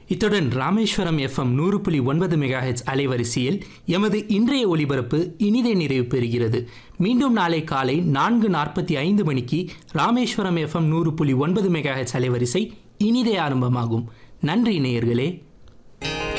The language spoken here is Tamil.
இத்துடன் ராமேஸ்வரம் எஃப்எம் 100.9 மெகாஹெட்ஸ் அலைவரிசையில் எமது இன்றைய ஒலிபரப்பு இனிதே நிறைவு பெறுகிறது. மீண்டும் நாளை காலை 4:45 மணிக்கு ராமேஸ்வரம் எஃப்எம் 100.9 மெகாஹெட்ஸ் அலைவரிசை இனிதே ஆரம்பமாகும். நன்றி நேயர்களே.